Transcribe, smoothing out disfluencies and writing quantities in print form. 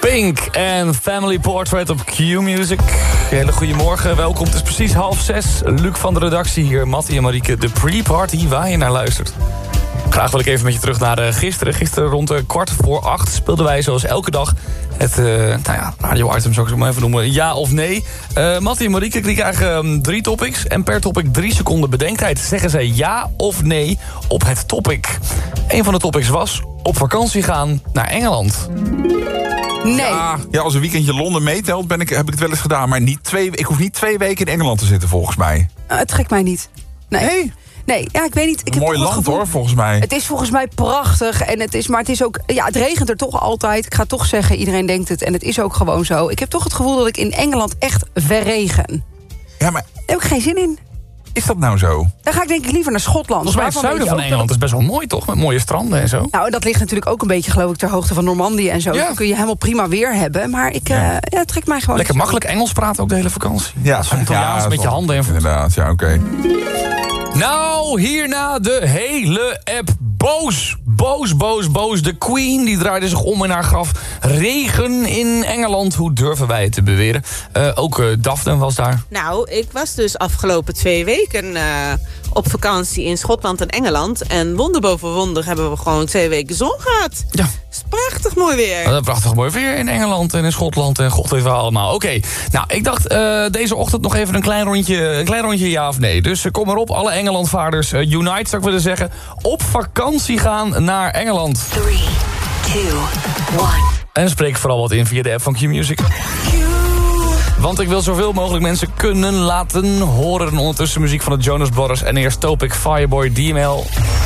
Pink en Family Portrait op Q-Music. Hele goedemorgen, welkom. Het is precies 5:30. Luc van de redactie hier, Mattie en Marieke. De pre-party waar je naar luistert. Graag wil ik even met je terug naar gisteren. Gisteren rond 7:15 speelden wij zoals elke dag het radio-item, zou ik het maar even noemen. Ja of nee. Mattie en Marieke krijgen 3 topics. En per topic 3 seconden bedenktijd. Zeggen zij ja of nee op het topic. Een van de topics was op vakantie gaan naar Engeland. Nee. Ja, als een weekendje Londen meetelt, heb ik het wel eens gedaan. Maar ik hoef niet 2 weken in Engeland te zitten, volgens mij. Het trekt mij niet. Nee? Nee, ja, ik weet niet. Ik heb mooi land hoor, volgens mij. Het is volgens mij prachtig. Maar het is ook. Ja, het regent er toch altijd. Ik ga toch zeggen, iedereen denkt het. En het is ook gewoon zo. Ik heb toch het gevoel dat ik in Engeland echt verregen. Ja, maar daar heb ik geen zin in. Is dat nou zo? Dan ga ik denk ik liever naar Schotland. Volgens mij het zuiden van Engeland is best wel mooi, toch? Met mooie stranden en zo. Nou, dat ligt natuurlijk ook een beetje, geloof ik, ter hoogte van Normandië en zo. Ja. Dan kun je helemaal prima weer hebben. Maar het trekt mij gewoon. Lekker makkelijk Engels praten ook de hele vakantie. Ja, Italiaans met je handen en voeten. Inderdaad, ja, oké. Nou, hierna de hele app boos. Boos. De Queen die draaide zich om in haar graf. Regen in Engeland, hoe durven wij het te beweren? Ook Daphne was daar. Nou, ik was dus afgelopen 2 weken op vakantie in Schotland en Engeland. En wonder boven wonder hebben we gewoon 2 weken zon gehad. Ja. Het is prachtig mooi weer. Prachtig mooi weer in Engeland en in Schotland en god weet waar allemaal. Oké, nou, ik dacht deze ochtend nog even een klein rondje ja of nee. Dus kom maar op, alle Engelandvaarders, unite zou ik willen zeggen. Op vakantie gaan naar Engeland. 3, 2, 1. En spreek vooral wat in via de app van Q-Music. Want ik wil zoveel mogelijk mensen kunnen laten horen. Ondertussen muziek van de Jonas Brothers en eerst Topic Fireboy DML.